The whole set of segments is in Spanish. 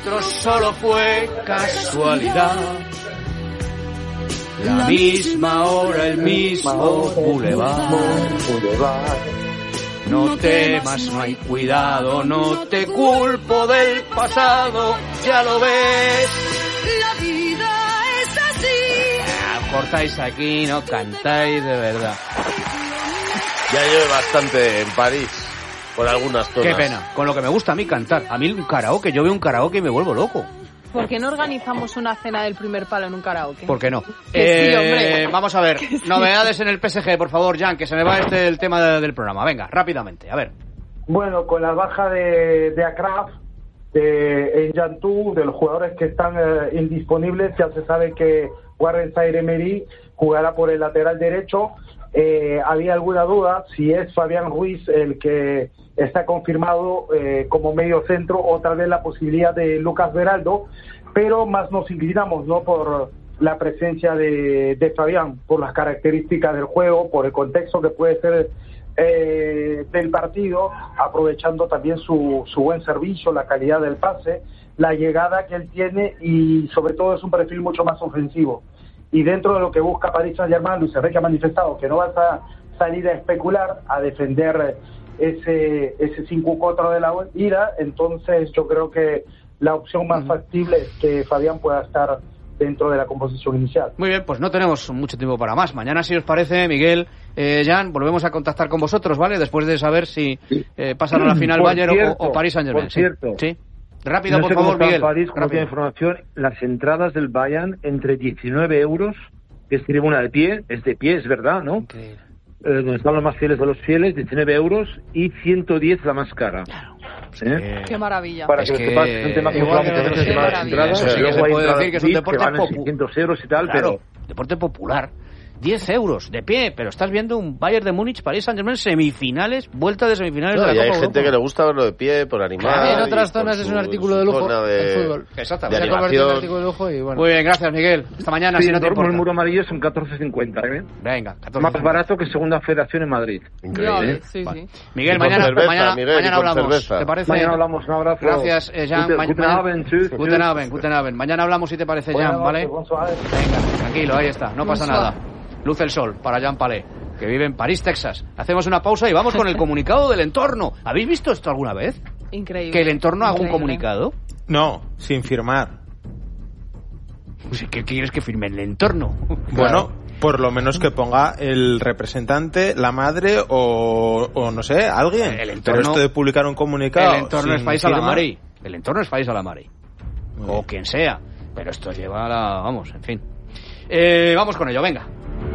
nuestro solo fue casualidad. La misma hora, el mismo boulevard. No temas, no hay cuidado, no te culpo del pasado, ya lo ves. La vida es así. Cortáis aquí, no cantáis de verdad. Ya lleve bastante en París, por algunas zonas. Qué pena, con lo que me gusta a mí cantar. A mí un karaoke, yo veo un karaoke y me vuelvo loco. ¿Por qué no organizamos una cena del primer palo en un karaoke? ¿Por qué no? Sí, hombre. Vamos a ver, Sí. novedades en el PSG, por favor, Jan, que se me va el tema del programa. Venga, rápidamente, a ver. Bueno, con la baja de Akraf, de N'Jantou, de los jugadores que están indisponibles, ya se sabe que Warren Zaïre-Emery jugará por el lateral derecho. Había alguna duda si es Fabián Ruiz el que está confirmado como medio centro o tal vez la posibilidad de Lucas Beraldo, pero más nos inclinamos, ¿no?, por la presencia de Fabián, por las características del juego, por el contexto que puede ser del partido, aprovechando también su buen servicio, la calidad del pase, la llegada que él tiene y sobre todo es un perfil mucho más ofensivo. Y dentro de lo que busca Paris Saint-Germain, Luis Enrique ha manifestado que no va a salir a especular, a defender ese 5-4 de la ida. Entonces yo creo que la opción más factible es que Fabián pueda estar dentro de la composición inicial. Muy bien, pues no tenemos mucho tiempo para más. Mañana, si os parece, Miguel, Jan, volvemos a contactar con vosotros, ¿vale? Después de saber si pasan a la final Bayern o Paris Saint-Germain. Por cierto. Sí. Rápido, no por sé favor, cómo está Miguel. En París, como Rápido. tiene información, las entradas del Bayern entre 19 euros, que es tribuna de pie, es verdad, ¿no? Increíble. Donde están los más fieles de los fieles, 19 euros, y 110 la más cara. Qué maravilla. Para Es que que lo sepas, es un tema que igual hablamos que muchas veces, qué el tema de las maravilla. entradas, Eso sí que luego se hay puede entradas decir que es un VIP deporte valen popular. 600 euros y tal, Claro, pero deporte popular. 10 euros de pie, pero estás viendo un Bayern de Múnich, Paris Saint-Germain, semifinales, vuelta de semifinales de la y Copa hay gente Europa. que le gusta verlo de pie, por animar. En otras y por zonas es un su artículo de lujo, zona el fútbol. Exactamente. de Se ha convertido en un animación. artículo de lujo y bueno. Muy bien, gracias, Miguel. Hasta mañana, sí, si no en te Dortmund el importa. muro amarillo son 14,50, ¿eh? Venga, 14. Más barato que Segunda Federación en Madrid. Increíble. Sí, Vale. sí. Miguel, Y con mañana, cerveza, mañana, Miguel, y mañana con hablamos. cerveza. ¿Te parece? Mañana hablamos, un abrazo. Gracias, Jan. Guten Abend, tschüss. Guten Abend, guten Abend. Mañana hablamos, si te parece, Jan, ¿vale? Venga, tranquilo, ahí está, no pasa nada. Luce el sol para Jan Palé, que vive en París, Texas. Hacemos una pausa y vamos con el comunicado del entorno. ¿Habéis visto esto alguna vez? Increíble. ¿Que el entorno haga un Increíble. comunicado? No, sin firmar. Pues, ¿qué quieres que firme el entorno? Bueno, por lo menos que ponga el representante, la madre o no sé, alguien. El entorno- Pero esto de publicar un comunicado. El entorno sin es país a la firma, Mari. El entorno es país a la Mari. O quien sea. Pero esto lleva a la... Vamos, en fin. Vamos con ello, venga.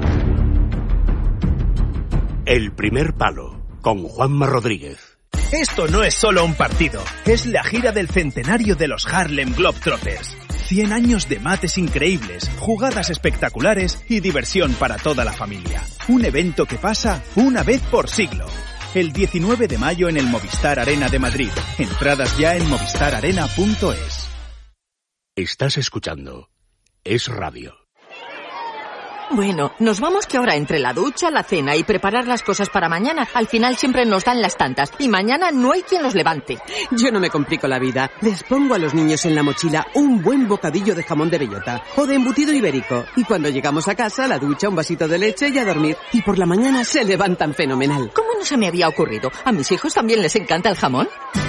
El primer palo, con Juanma Rodríguez. Esto no es solo un partido, es la gira del centenario de los Harlem Globetrotters. 100 años de mates increíbles, jugadas espectaculares y diversión para toda la familia. Un evento que pasa una vez por siglo. El 19 de mayo en el Movistar Arena de Madrid. Entradas ya en movistararena.es. Estás escuchando Es Radio. Bueno, nos vamos que ahora entre la ducha, la cena y preparar las cosas para mañana, al final siempre nos dan las tantas y mañana no hay quien los levante. Yo no me complico la vida. Les pongo a los niños en la mochila un buen bocadillo de jamón de bellota o de embutido ibérico. Y cuando llegamos a casa, la ducha, un vasito de leche y a dormir. Y por la mañana se levantan fenomenal. ¿Cómo no se me había ocurrido? ¿A mis hijos también les encanta el jamón?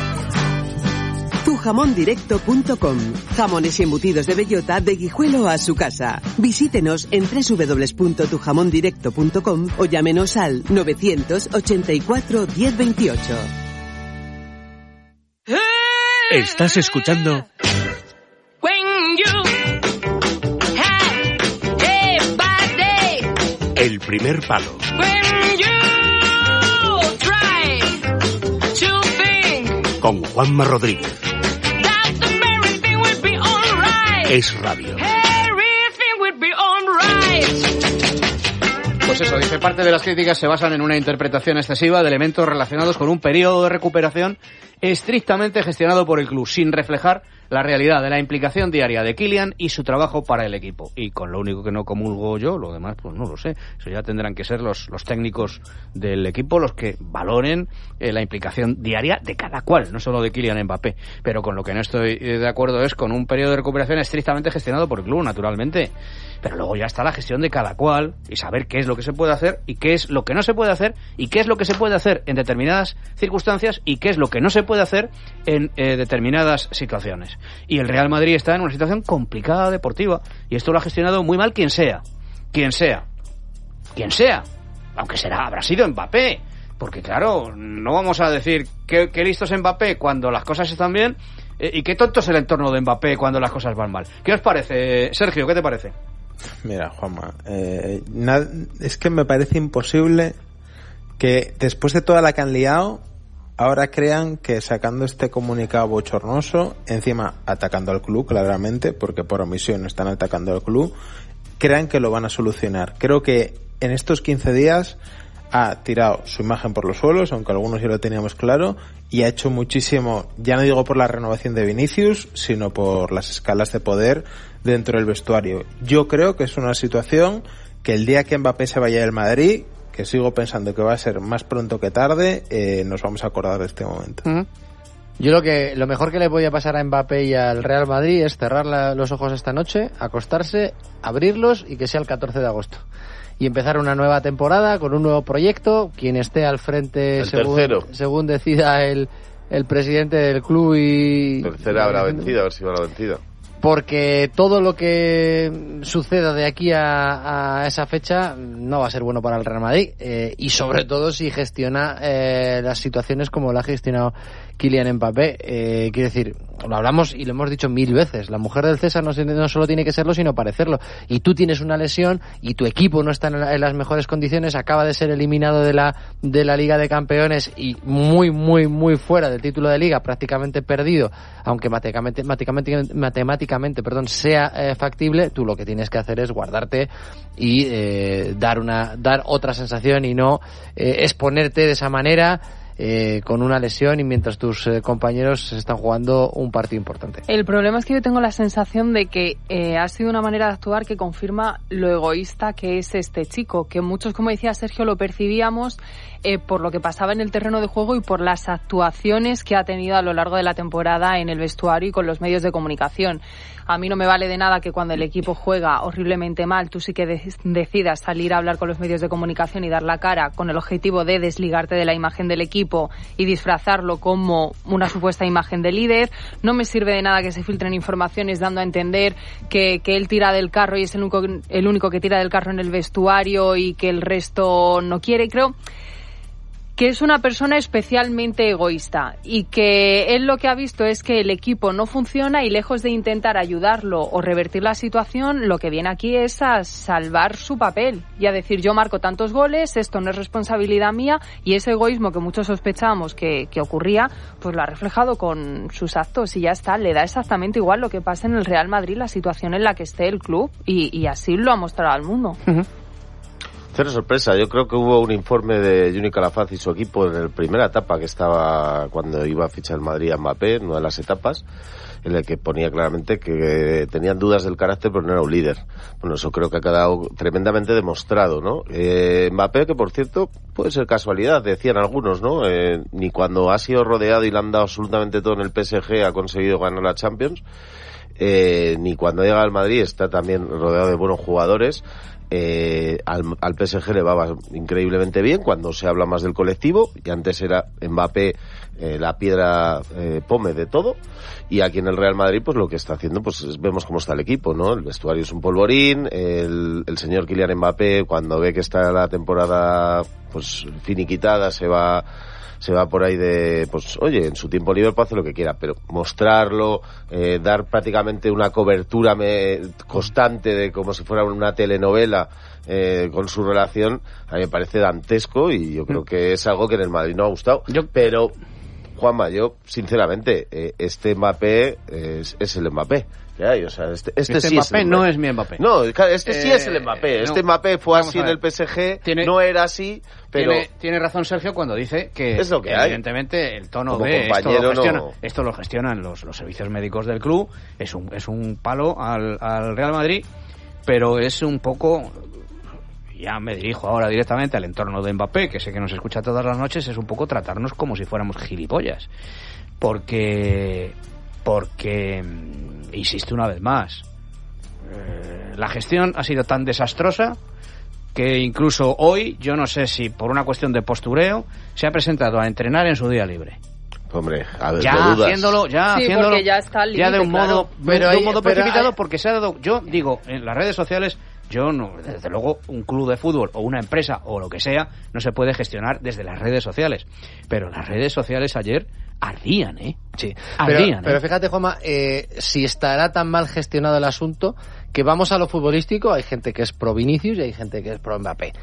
Tujamondirecto.com. Jamones y embutidos de bellota de Guijuelo a su casa. Visítenos en www.tujamondirecto.com o llámenos al 984 1028. Estás escuchando El primer palo. Con Juanma Rodríguez. Es Radio. Pues eso, dice, parte de las críticas se basan en una interpretación excesiva de elementos relacionados con un periodo de recuperación estrictamente gestionado por el club, sin reflejar la realidad de la implicación diaria de Kylian y su trabajo para el equipo. Y con lo único que no comulgo yo, lo demás pues no lo sé. Eso ya tendrán que ser los técnicos del equipo los que valoren la implicación diaria de cada cual, no solo de Kylian Mbappé. Pero con lo que no estoy de acuerdo es con un periodo de recuperación estrictamente gestionado por el club, naturalmente. Pero luego ya está la gestión de cada cual y saber qué es lo que se puede hacer y qué es lo que no se puede hacer y qué es lo que se puede hacer en determinadas circunstancias y qué es lo que no se puede hacer en determinadas situaciones. Y el Real Madrid está en una situación complicada deportiva y esto lo ha gestionado muy mal quien sea, aunque habrá sido Mbappé, porque claro, no vamos a decir que listo es Mbappé cuando las cosas están bien y qué tonto es el entorno de Mbappé cuando las cosas van mal. ¿Qué os parece, Sergio? ¿Qué te parece? Mira, Juanma, es que me parece imposible que después de toda la que han liado, ahora crean que sacando este comunicado bochornoso, encima atacando al club, claramente, porque por omisión están atacando al club, crean que lo van a solucionar. Creo que en estos 15 días ha tirado su imagen por los suelos, aunque algunos ya lo teníamos claro, y ha hecho muchísimo, ya no digo por la renovación de Vinicius, sino por las escalas de poder dentro del vestuario. Yo creo que es una situación que el día que Mbappé se vaya del Madrid, que sigo pensando que va a ser más pronto que tarde, nos vamos a acordar de este momento. Yo lo mejor que le podía pasar a Mbappé y al Real Madrid es cerrar los ojos esta noche, acostarse, abrirlos y que sea el 14 de agosto. Y empezar una nueva temporada con un nuevo proyecto, quien esté al frente según decida el presidente del club y... Tercera habrá vencido, a ver si habrá vencido. Porque todo lo que suceda de aquí a esa fecha no va a ser bueno para el Real Madrid, y sobre todo si gestiona las situaciones como la ha gestionado Kylian Mbappé. Quiero decir, lo hablamos y lo hemos dicho 1000 veces, la mujer del César no solo tiene que serlo sino parecerlo, y tú tienes una lesión y tu equipo no está en las mejores condiciones, acaba de ser eliminado de la Liga de Campeones y muy fuera del título de Liga, prácticamente perdido, aunque matemáticamente sea factible. Tú lo que tienes que hacer es guardarte y dar otra sensación y no exponerte de esa manera con una lesión y mientras tus compañeros se están jugando un partido importante. El problema es que yo tengo la sensación de que ha sido una manera de actuar que confirma lo egoísta que es este chico, que muchos, como decía Sergio, lo percibíamos por lo que pasaba en el terreno de juego y por las actuaciones que ha tenido a lo largo de la temporada en el vestuario y con los medios de comunicación. A mí no me vale de nada que cuando el equipo juega horriblemente mal, tú sí que decidas salir a hablar con los medios de comunicación y dar la cara con el objetivo de desligarte de la imagen del equipo y disfrazarlo como una supuesta imagen de líder. No me sirve de nada que se filtren informaciones dando a entender que él tira del carro y es el único que tira del carro en el vestuario y que el resto no quiere. Creo que es una persona especialmente egoísta y que él lo que ha visto es que el equipo no funciona y lejos de intentar ayudarlo o revertir la situación, lo que viene aquí es a salvar su papel y a decir: yo marco tantos goles, esto no es responsabilidad mía, y ese egoísmo que muchos sospechábamos que ocurría, pues lo ha reflejado con sus actos y ya está. Le da exactamente igual lo que pasa en el Real Madrid, la situación en la que esté el club, y así lo ha mostrado al mundo. Cero sorpresa. Yo creo que hubo un informe de Juni Calafaz y su equipo en la primera etapa que estaba cuando iba a fichar el Madrid a Mbappé, en una de las etapas, en el que ponía claramente que tenían dudas del carácter, pero no era un líder. Bueno, eso creo que ha quedado tremendamente demostrado, ¿no? Mbappé, que por cierto puede ser casualidad, decían algunos, ¿no? Ni cuando ha sido rodeado y le han dado absolutamente todo en el PSG ha conseguido ganar la Champions, ni cuando llega al Madrid está también rodeado de buenos jugadores. Al PSG le va increíblemente bien cuando se habla más del colectivo, y antes era Mbappé la piedra pome de todo, y aquí en el Real Madrid pues lo que está haciendo, pues vemos cómo está el equipo, ¿no? El vestuario es un polvorín, el señor Kylian Mbappé cuando ve que está la temporada pues finiquitada se va por ahí de, pues oye, en su tiempo libre puede hacer lo que quiera, pero mostrarlo, dar prácticamente una cobertura constante de como si fuera una telenovela con su relación, a mí me parece dantesco, y yo creo que es algo que en el Madrid no ha gustado, pero Juanma, yo, sinceramente, este Mbappé es el Mbappé que hay. O sea, este sí Mbappé es no es mi Mbappé. No, sí es el Mbappé. Este Mbappé fue así en el PSG, no era así, pero... Tiene razón Sergio cuando dice que, es lo que hay. Evidentemente, el tono como de compañero esto lo gestionan los servicios médicos del club, es un palo al Real Madrid, pero es un poco... Ya me dirijo ahora directamente al entorno de Mbappé, que sé que nos escucha todas las noches, es un poco tratarnos como si fuéramos gilipollas. Porque insisto una vez más, la gestión ha sido tan desastrosa que incluso hoy, yo no sé si por una cuestión de postureo, se ha presentado a entrenar en su día libre. Hombre, a ver, ya dudas. haciéndolo, porque ya está al límite, ya de un modo, claro. de un modo precipitado, porque se ha dado, yo digo, en las redes sociales, yo no, desde luego, un club de fútbol o una empresa o lo que sea, no se puede gestionar desde las redes sociales. Pero las redes sociales ayer ardían, Sí. Ardían, pero fíjate, Juanma, si estará tan mal gestionado el asunto, que vamos a lo futbolístico, hay gente que es pro Vinicius y hay gente que es pro Mbappé.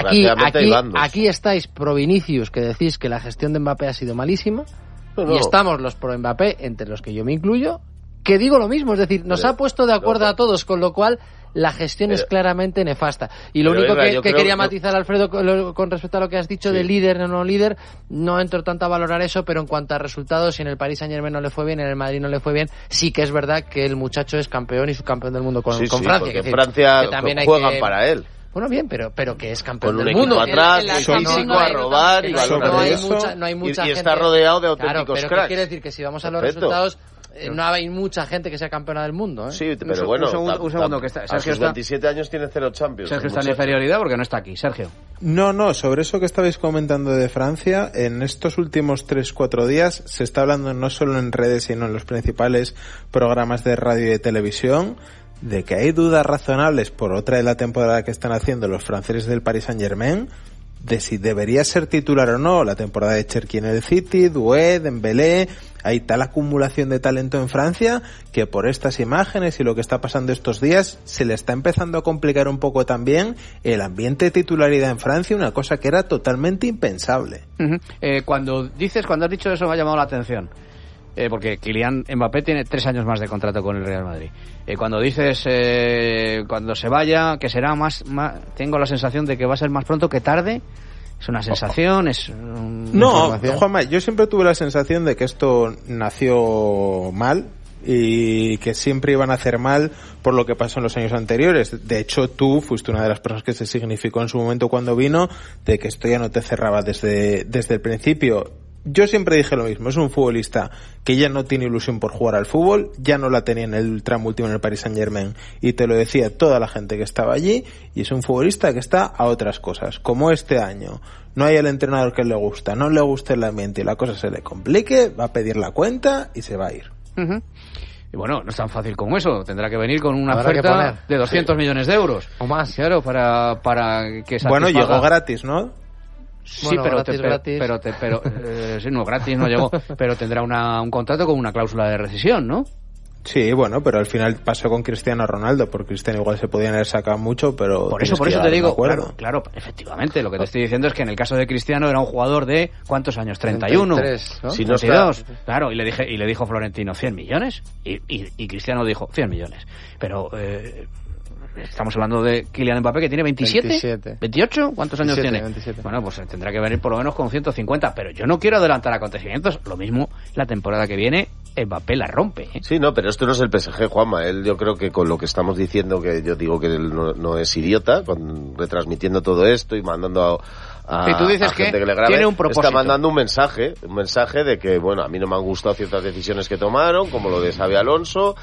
Aquí estáis pro Vinicius, que decís que la gestión de Mbappé ha sido malísima, y estamos los pro Mbappé, entre los que yo me incluyo, que digo lo mismo, es decir, nos ha puesto de acuerdo a todos, con lo cual la gestión es claramente nefasta. Y lo único que quería matizar, Alfredo, con respecto a lo que has dicho de líder o no líder, no entro tanto a valorar eso, pero en cuanto a resultados, si en el Paris Saint-Germain no le fue bien, en el Madrid no le fue bien, sí que es verdad que el muchacho es campeón y subcampeón del mundo con Francia. Porque en Francia que también juegan para él. Bueno, bien, pero que es campeón con del mundo. Con un equipo atrás, físico, a robar y no hay mucha gente. Y está rodeado de auténticos cracks. Pero quiere decir que si vamos a los resultados, no hay mucha gente que sea campeona del mundo, Sí, pero bueno, un segundo que está, Sergio a sus 27 años tiene 0 Champions. Sergio está en inferioridad porque no está aquí. Sergio. No, sobre eso que estabais comentando de Francia, en estos últimos 3-4 días se está hablando no solo en redes, sino en los principales programas de radio y de televisión, de que hay dudas razonables por otra de la temporada que están haciendo los franceses del Paris Saint-Germain, de si debería ser titular o no la temporada de Cherki en el City, Doué, Dembélé. Hay tal acumulación de talento en Francia que por estas imágenes y lo que está pasando estos días se le está empezando a complicar un poco también el ambiente de titularidad en Francia, una cosa que era totalmente impensable. Cuando has dicho eso me ha llamado la atención. Porque Kylian Mbappé tiene 3 años más de contrato con el Real Madrid. Cuando dices cuando se vaya, que será más, tengo la sensación de que va a ser más pronto que tarde. ¿Es una sensación? No, Juanma, yo siempre tuve la sensación de que esto nació mal y que siempre iban a hacer mal por lo que pasó en los años anteriores. De hecho, tú fuiste una de las personas que se significó en su momento cuando vino, de que esto ya no te cerraba desde el principio. Yo siempre dije lo mismo, es un futbolista que ya no tiene ilusión por jugar al fútbol, ya no la tenía en el tramo último en el Paris Saint-Germain, y te lo decía toda la gente que estaba allí, y es un futbolista que está a otras cosas, como este año. No hay el entrenador que le gusta, no le gusta el ambiente y la cosa se le complique, va a pedir la cuenta y se va a ir. Y bueno, no es tan fácil como eso, tendrá que venir con una oferta de 200 millones de euros. O más. Claro, para que satisfaga. Bueno, llegó gratis, ¿no? Sí, bueno, pero sí, no, gratis no llegó, pero tendrá un contrato con una cláusula de rescisión, ¿no? Sí, bueno, pero al final pasó con Cristiano Ronaldo, por Cristiano igual se podían haber sacado mucho, pero... Por eso te digo, claro, efectivamente, lo que te estoy diciendo es que en el caso de Cristiano era un jugador de, ¿cuántos años? 31, 33, ¿no? 32, claro, y le dijo Florentino, 100 millones, y Cristiano dijo 100 millones, pero... estamos hablando de Kylian Mbappé, que tiene 27. ¿28? ¿Cuántos años tiene? 27. Bueno, pues tendrá que venir por lo menos con 150, pero yo no quiero adelantar acontecimientos. Lo mismo la temporada que viene, Mbappé la rompe. Sí, no, pero esto no es el PSG, Juanma. Él, yo creo que con lo que estamos diciendo, que yo digo que él no es idiota, retransmitiendo todo esto y mandando a tú dices gente que le grabe, tiene un propósito. Está mandando un mensaje de que, bueno, a mí no me han gustado ciertas decisiones que tomaron, como lo de Xabi Alonso,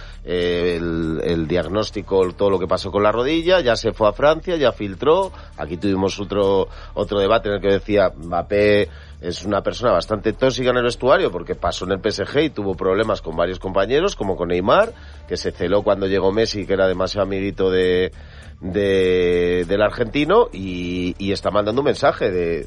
el diagnóstico, todo lo que pasó con la rodilla, ya se fue a Francia, ya filtró. Aquí tuvimos otro debate en el que decía Mbappé es una persona bastante tóxica en el vestuario porque pasó en el PSG y tuvo problemas con varios compañeros, como con Neymar, que se celó cuando llegó Messi, que era demasiado amiguito del argentino, y está mandando un mensaje de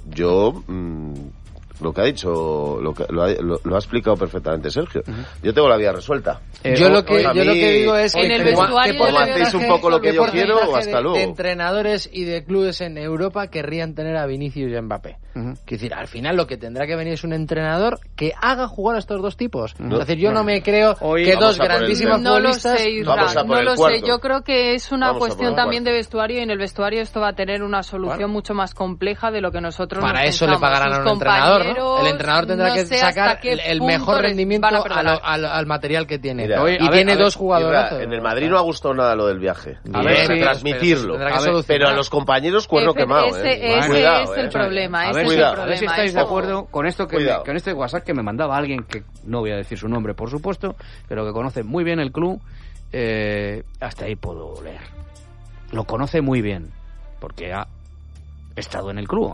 lo que ha dicho, lo ha explicado perfectamente Sergio. Yo tengo la vida resuelta. Yo lo que digo es en el vestuario o hacéis un poco lo que yo quiero o hasta luego. De entrenadores y de clubes en Europa querrían tener a Vinicius y a Mbappé. Quiero decir, al final lo que tendrá que venir es un entrenador que haga jugar a estos dos tipos. Es decir, yo no me creo que dos grandísimos futbolistas... No lo sé, yo creo que es una cuestión también de vestuario, y en el vestuario esto va a tener una solución mucho más compleja de lo que nosotros Para eso le pagarán a un entrenador, ¿no? El entrenador tendrá que sacar el mejor rendimiento al material que tiene. Mira, y tiene dos jugadores. En el Madrid no ha gustado nada lo del viaje. A ver, transmitirlo. Pero a los compañeros cuerno quemado. Ese es el problema. A ver si estáis de acuerdo con esto con este WhatsApp que me mandaba alguien que no voy a decir su nombre, por supuesto, pero que conoce muy bien el club. Hasta ahí puedo leer. Lo conoce muy bien porque ha estado en el club.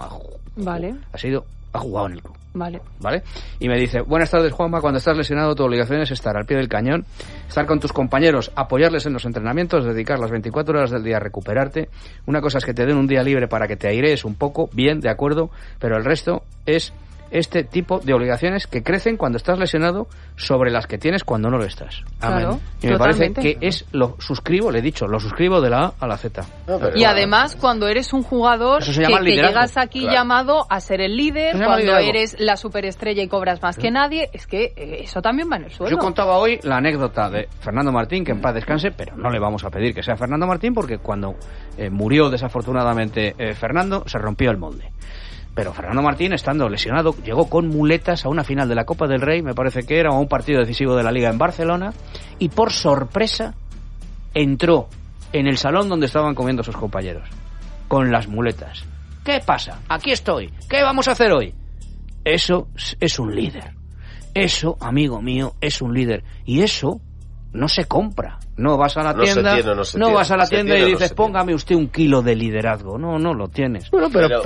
Ha jugado en el club. Vale. Y me dice: buenas tardes, Juanma. Cuando estás lesionado, tu obligación es estar al pie del cañón, estar con tus compañeros, apoyarles en los entrenamientos, dedicar las 24 horas del día a recuperarte. Una cosa es que te den un día libre para que te airees un poco, bien, de acuerdo, pero el resto es este tipo de obligaciones que crecen cuando estás lesionado sobre las que tienes cuando no lo estás. Claro, y me parece que lo suscribo de la A a la Z. Y además, cuando eres un jugador que llegas aquí llamado a ser el líder, cuando eres la superestrella y cobras más que nadie, es que eso también va en el suelo. Yo contaba hoy la anécdota de Fernando Martín, que en paz descanse, pero no le vamos a pedir que sea Fernando Martín, porque cuando murió desafortunadamente Fernando, se rompió el molde. Pero Fernando Martín, estando lesionado, llegó con muletas a una final de la Copa del Rey, me parece que era, o a un partido decisivo de la Liga en Barcelona, y por sorpresa entró en el salón donde estaban comiendo sus compañeros, con las muletas. ¿Qué pasa? Aquí estoy. ¿Qué vamos a hacer hoy? Eso es un líder. Eso, amigo mío, es un líder. Y eso no se compra. No vas a la tienda, vas a la tienda y dices, póngame usted 1 kilo de liderazgo. No lo tienes. Bueno,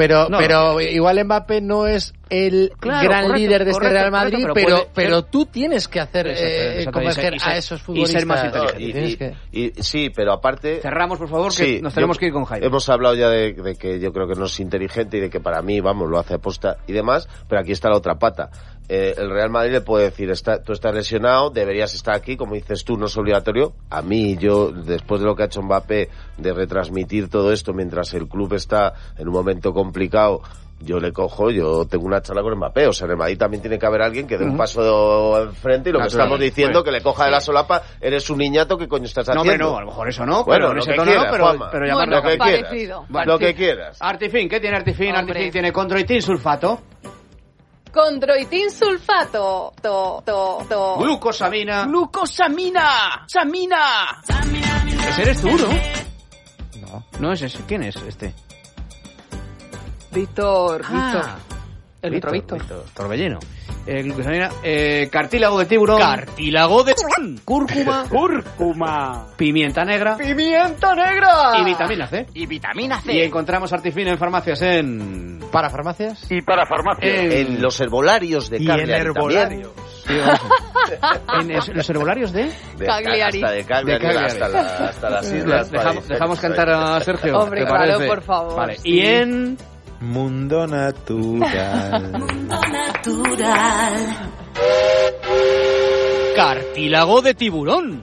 pero igual Mbappé no es el gran líder de este Real Madrid, pero tú tienes que hacer convencer a esos futbolistas. Y ser más inteligente. Sí, pero aparte... Cerramos, por favor, que nos tenemos que ir con Jaime. Hemos hablado ya de que yo creo que no es inteligente y de que para mí, lo hace aposta y demás, pero aquí está la otra pata. El Real Madrid le puede decir, tú estás lesionado, deberías estar aquí, como dices tú, no es obligatorio. A mí, yo, después de lo que ha hecho Mbappé, de retransmitir todo esto mientras el club está en un momento complicado, yo tengo una charla con Mbappé. O sea, en el Madrid también tiene que haber alguien que dé un paso enfrente, y lo que estamos diciendo, que le coja de la solapa, eres un niñato, ¿qué coño estás haciendo? No, a lo mejor eso no, bueno, pero lo que quieras, pero llamarlo lo que quieras. Lo que quieras. Artifin, ¿qué tiene Artifin? Artifin tiene condroitin sulfato. Condroitin sulfato. Glucosamina. ¡Samina! Ese eres tú, ¿no? No es ese. ¿Quién es este? Víctor. El otro Víctor. Torbellino. Glucosamina. Cartílago de tiburón. Cúrcuma. Pimienta negra. Y vitamina C. Y encontramos Artifin en farmacias ¿Para farmacias? En los herbolarios de Cagliari. Y en herbolarios. ¿En los herbolarios de? Cagliari. Hasta de Cagliari hasta las islas. Dejamos cantar a Sergio. Hombre, claro, por favor. Vale. Y en... Mundo Natural. Cartílago de tiburón.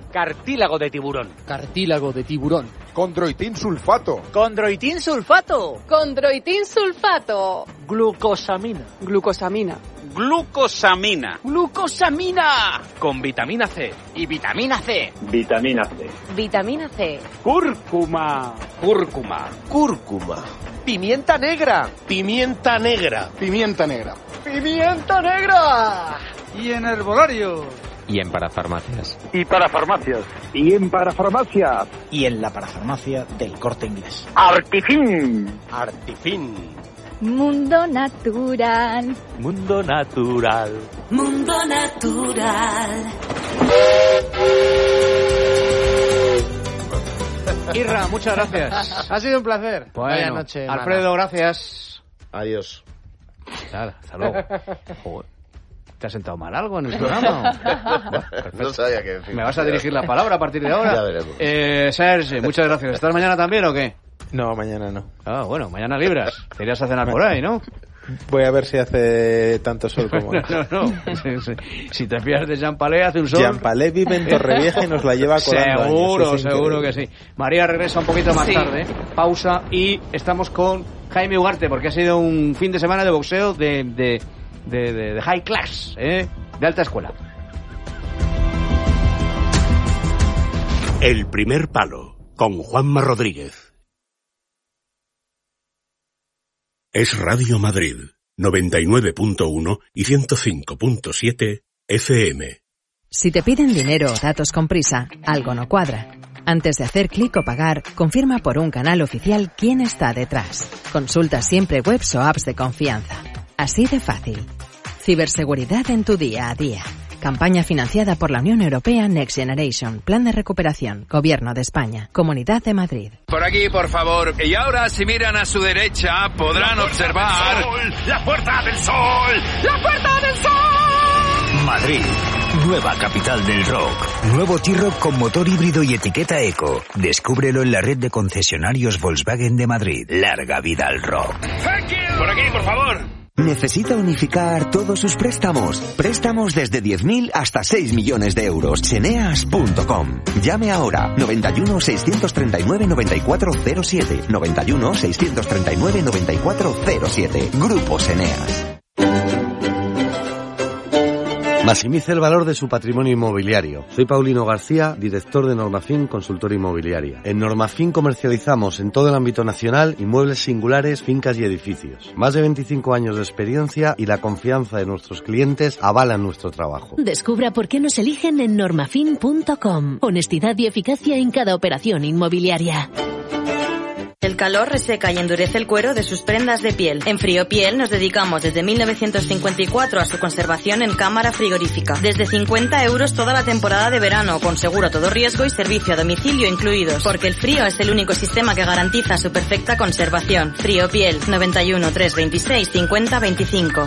Condroitin sulfato. Glucosamina. Con vitamina C. Y vitamina C. Cúrcuma. Pimienta negra. Y en herbolario. Y en parafarmacias. Y en parafarmacias. Y en la parafarmacia del Corte Inglés. Artifin. Mundo natural. Irra, muchas gracias. Ha sido un placer. Vaya noche, Alfredo, gracias. Adiós. Hasta luego. Joder. ¿Te has sentado mal algo en el programa? No sabía qué decir. ¿Me vas a dirigir la palabra a partir de ahora? Ya veremos. Sergi, muchas gracias. ¿Estás mañana también o qué? No, mañana no. Bueno, mañana libras. Te irás a cenar por ahí, ¿no? Voy a ver si hace tanto sol como... No. Si te fías de Jean Palé, hace un sol... Jean Palé vive en Torrevieja y nos la lleva colando. Seguro que sí. María regresa un poquito más tarde. Pausa y estamos con Jaime Ugarte, porque ha sido un fin de semana de boxeo de high class, de alta escuela. El primer palo, con Juanma Rodríguez. Es Radio Madrid, 99.1 y 105.7 FM. Si te piden dinero o datos con prisa, algo no cuadra. Antes de hacer clic o pagar, confirma por un canal oficial quién está detrás. Consulta siempre webs o apps de confianza. Así de fácil. Ciberseguridad en tu día a día. Campaña financiada por la Unión Europea Next Generation. Plan de recuperación. Gobierno de España. Comunidad de Madrid. Por aquí, por favor. Y ahora, si miran a su derecha, podrán observar... ¡La Puerta del Sol! ¡La Puerta del Sol! Madrid. Nueva capital del rock. Nuevo T-Roc con motor híbrido y etiqueta eco. Descúbrelo en la red de concesionarios Volkswagen de Madrid. Larga vida al rock. Por aquí, por favor. ¿Necesita unificar todos sus préstamos? Préstamos desde 10.000 hasta 6 millones de euros. Ceneas.com. Llame ahora. 91 639 9407. 91 639 9407. Grupo Ceneas. Maximice el valor de su patrimonio inmobiliario. Soy Paulino García, director de Normafin Consultora Inmobiliaria. En Normafin comercializamos en todo el ámbito nacional inmuebles singulares, fincas y edificios. Más de 25 años de experiencia y la confianza de nuestros clientes avalan nuestro trabajo. Descubra por qué nos eligen en normafin.com. Honestidad y eficacia en cada operación inmobiliaria. El calor reseca y endurece el cuero de sus prendas de piel. En Friopiel nos dedicamos desde 1954 a su conservación en cámara frigorífica. Desde 50 euros toda la temporada de verano, con seguro a todo riesgo y servicio a domicilio incluidos. Porque el frío es el único sistema que garantiza su perfecta conservación. Friopiel, 91 326 50 25.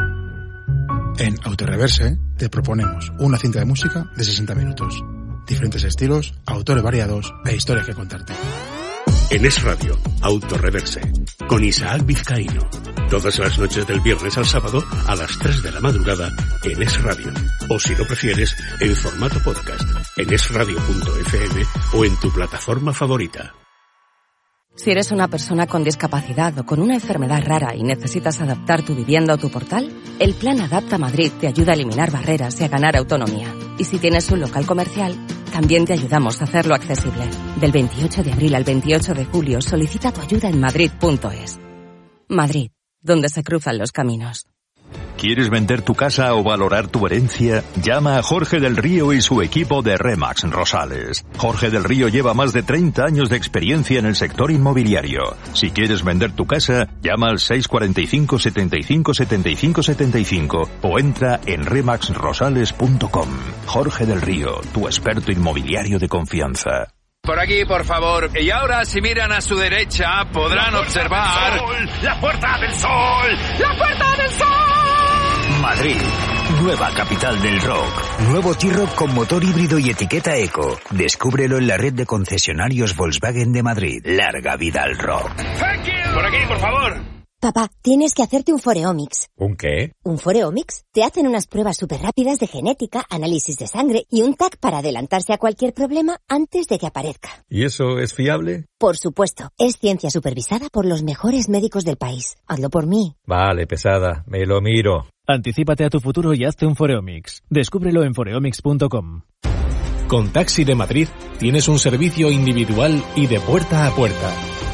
En Autoreverse te proponemos una cinta de música de 60 minutos. Diferentes estilos, autores variados e historias que contarte. En Es Radio, Autoreverse, con Isaac Vizcaíno. Todas las noches del viernes al sábado a las 3 de la madrugada en Es Radio. O si lo prefieres, en formato podcast, en esradio.fm o en tu plataforma favorita. Si eres una persona con discapacidad o con una enfermedad rara y necesitas adaptar tu vivienda o tu portal, el Plan Adapta Madrid te ayuda a eliminar barreras y a ganar autonomía. Y si tienes un local comercial, también te ayudamos a hacerlo accesible. Del 28 de abril al 28 de julio solicita tu ayuda en madrid.es. Madrid, donde se cruzan los caminos. ¿Quieres vender tu casa o valorar tu herencia? Llama a Jorge del Río y su equipo de Remax Rosales. Jorge del Río lleva más de 30 años de experiencia en el sector inmobiliario. Si quieres vender tu casa, llama al 645 75 75 75 o entra en remaxrosales.com. Jorge del Río, tu experto inmobiliario de confianza. Por aquí, por favor. Y ahora, si miran a su derecha, podrán observar... ¡La Puerta del Sol! ¡La Puerta del Sol! Madrid, nueva capital del rock. Nuevo T-Roc con motor híbrido y etiqueta eco. Descúbrelo en la red de concesionarios Volkswagen de Madrid. Larga vida al rock. Por aquí, por favor. Papá, tienes que hacerte un Foreomics. ¿Un qué? ¿Un Foreomics? Te hacen unas pruebas súper rápidas de genética, análisis de sangre y un TAC para adelantarse a cualquier problema antes de que aparezca. ¿Y eso es fiable? Por supuesto. Es ciencia supervisada por los mejores médicos del país. Hazlo por mí. Vale, pesada. Me lo miro. Anticípate a tu futuro y hazte un Foreomics. Descúbrelo en foreomics.com. Con Taxi de Madrid tienes un servicio individual y de puerta a puerta.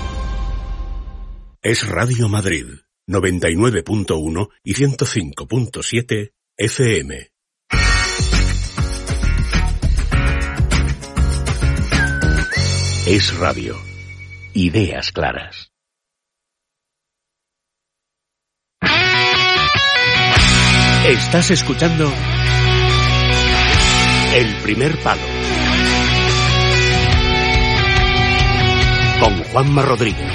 Es Radio Madrid, 99.1 y 105.7 FM. Es Radio. Ideas claras. Estás escuchando El Primer Palo con Juanma Rodríguez.